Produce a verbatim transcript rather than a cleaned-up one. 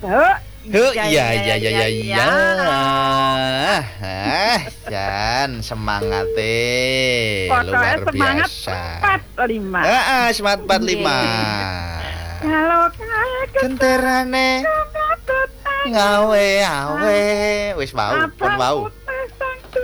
Oh, Huh, iya iya iya iya iya iya iya iya. iya. Ah, Jan, semangat eh Pokoknya luar semangat biasa. empat lima. Ah, ah, semangat empat lima. Nggih. Kalau kaget Kenterane kaget tetangga ngawe awe. Wis mau, pun abang mau.